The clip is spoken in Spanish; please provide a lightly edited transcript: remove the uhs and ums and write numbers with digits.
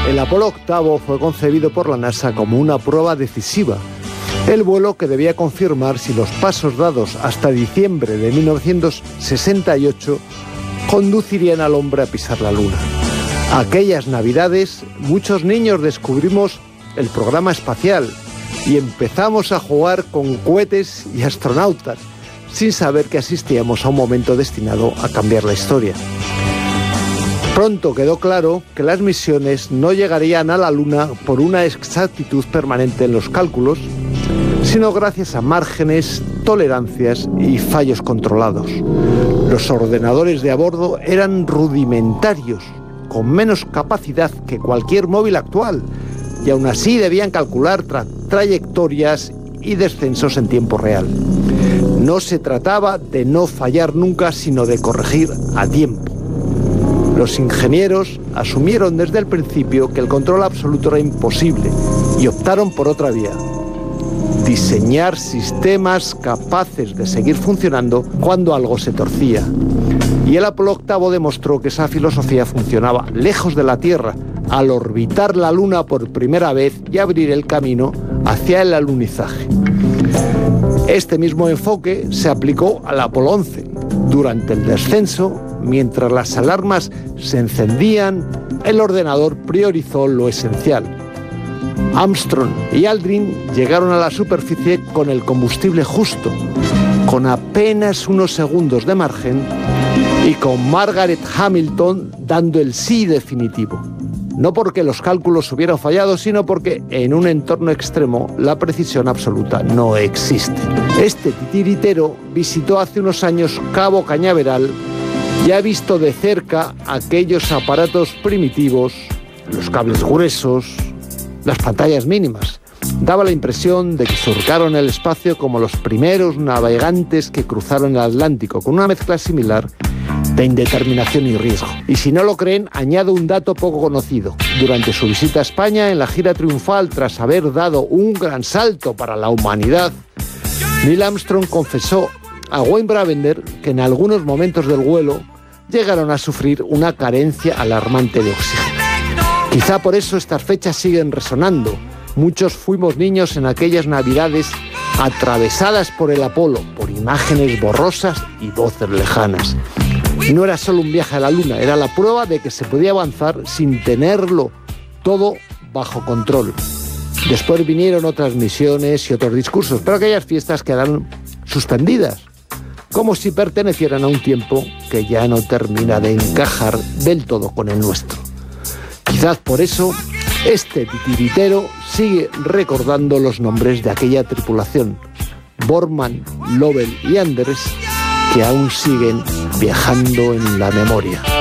El Apolo 8 fue concebido por la NASA como una prueba decisiva. El vuelo que debía confirmar si los pasos dados hasta diciembre de 1968 conducirían al hombre a pisar la Luna. Aquellas Navidades, muchos niños descubrimos el programa espacial y empezamos a jugar con cohetes y astronautas, sin saber que asistíamos a un momento destinado a cambiar la historia. Pronto quedó claro que las misiones no llegarían a la Luna por una exactitud permanente en los cálculos, sino gracias a márgenes, tolerancias y fallos controlados. Los ordenadores de a bordo eran rudimentarios, con menos capacidad que cualquier móvil actual, y aún así debían calcular trayectorias y descensos en tiempo real. No se trataba de no fallar nunca, sino de corregir a tiempo. Los ingenieros asumieron desde el principio que el control absoluto era imposible y optaron por otra vía: diseñar sistemas capaces de seguir funcionando cuando algo se torcía. Y el Apolo 8 demostró que esa filosofía funcionaba lejos de la Tierra, al orbitar la Luna por primera vez y abrir el camino hacia el alunizaje. Este mismo enfoque se aplicó al Apolo 11. Durante el descenso, mientras las alarmas se encendían, el ordenador priorizó lo esencial. Armstrong y Aldrin llegaron a la superficie con el combustible justo, con apenas unos segundos de margen y con Margaret Hamilton dando el sí definitivo. No porque los cálculos hubieran fallado, sino porque en un entorno extremo la precisión absoluta no existe. Este titiritero visitó hace unos años Cabo Cañaveral y ha visto de cerca aquellos aparatos primitivos, los cables gruesos, las pantallas mínimas. Daba la impresión de que surcaron el espacio como los primeros navegantes que cruzaron el Atlántico, con una mezcla similar de indeterminación y riesgo. Y si no lo creen, añado un dato poco conocido. Durante su visita a España, en la gira triunfal, tras haber dado un gran salto para la humanidad, Neil Armstrong confesó a Wayne Brabender que en algunos momentos del vuelo llegaron a sufrir una carencia alarmante de oxígeno. Quizá por eso estas fechas siguen resonando. Muchos fuimos niños en aquellas Navidades atravesadas por el Apolo, por imágenes borrosas y voces lejanas. No era solo un viaje a la Luna, era la prueba de que se podía avanzar sin tenerlo todo bajo control. Después vinieron otras misiones y otros discursos, pero aquellas fiestas quedaron suspendidas, como si pertenecieran a un tiempo que ya no termina de encajar del todo con el nuestro. Quizás por eso este titiritero sigue recordando los nombres de aquella tripulación, Borman, Lovell y Anders, que aún siguen viajando en la memoria.